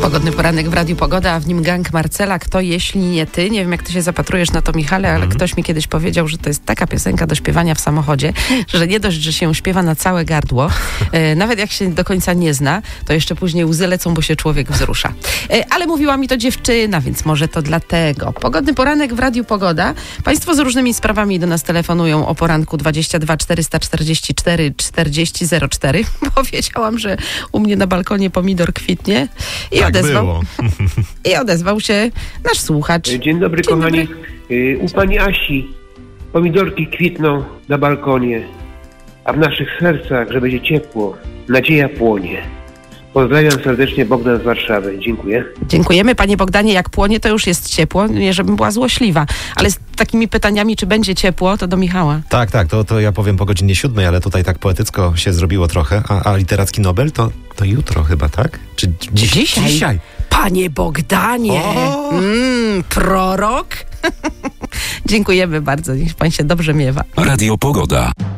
Pogodny poranek w Radiu Pogoda, a w nim gang Marcela. Kto jeśli nie ty? Nie wiem, jak ty się zapatrujesz na to, Michale, ale ktoś mi kiedyś powiedział, że to jest taka piosenka do śpiewania w samochodzie, że nie dość, że się śpiewa na całe gardło, nawet jak się do końca nie zna, to jeszcze później łzy lecą, bo się człowiek wzrusza. Ale mówiła mi to dziewczyna, więc może to dlatego. Pogodny poranek w Radiu Pogoda. Państwo z różnymi sprawami do nas telefonują o poranku 22 444 40 04. Powiedziałam, że u mnie na balkonie pomidor kwitnie i tak odezwał. było. I odezwał się nasz słuchacz. Dzień dobry, kochani. U pani Asi pomidorki kwitną na balkonie, a w naszych sercach, że będzie ciepło, nadzieja płonie. Pozdrawiam serdecznie, Bogdan z Warszawy. Dziękuję. Dziękujemy, panie Bogdanie. Jak płonie, to już jest ciepło. Nie, żebym była złośliwa. Ale z takimi pytaniami, czy będzie ciepło, to do Michała. Tak, to ja powiem po godzinie 7, ale tutaj tak poetycko się zrobiło trochę. A literacki Nobel to jutro chyba, tak? Czy dzisiaj? Panie Bogdanie! Prorok? Dziękujemy bardzo. Niech pan się dobrze miewa. Radio Pogoda.